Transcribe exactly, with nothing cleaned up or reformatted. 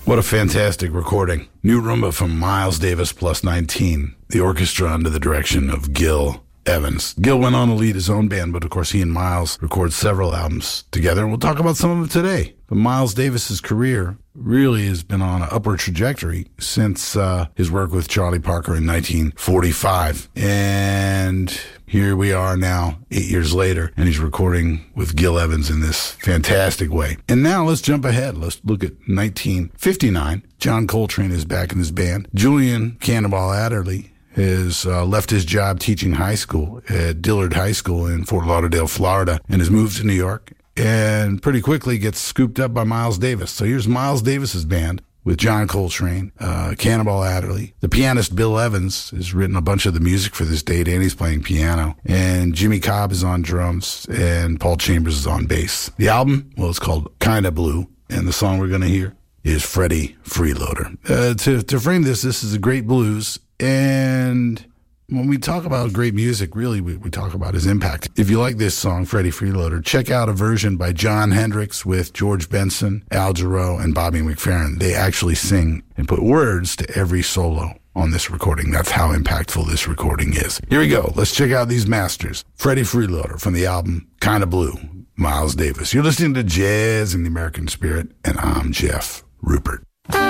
What a fantastic recording. New Rumba from Miles Davis plus nineteen. The orchestra under the direction of Gil Evans. Gil went on to lead his own band, but of course he and Miles recorded several albums together, and we'll talk about some of them today. But Miles Davis's career really has been on an upward trajectory since uh, his work with Charlie Parker in nineteen forty-five. And here we are now, eight years later, and he's recording with Gil Evans in this fantastic way. And now let's jump ahead. Let's look at nineteen fifty-nine. John Coltrane is back in his band. Julian Cannonball Adderley has uh, left his job teaching high school at Dillard High School in Fort Lauderdale, Florida, and has moved to New York, and pretty quickly gets scooped up by Miles Davis. So here's Miles Davis's band with John Coltrane, uh, Cannonball Adderley. The pianist Bill Evans has written a bunch of the music for this date, and he's playing piano. And Jimmy Cobb is on drums, and Paul Chambers is on bass. The album, well, it's called Kinda Blue, and the song we're going to hear is Freddie Freeloader. Uh, to, to frame this, this is a great blues. And when we talk about great music, really, we, we talk about his impact. If you like this song, Freddie Freeloader, check out a version by John Hendricks with George Benson, Al Jarreau, and Bobby McFerrin. They actually sing and put words to every solo on this recording. That's how impactful this recording is. Here we go. Let's check out these masters. Freddie Freeloader from the album Kinda Blue, Miles Davis. You're listening to Jazz in the American Spirit, and I'm Jeff Rupert.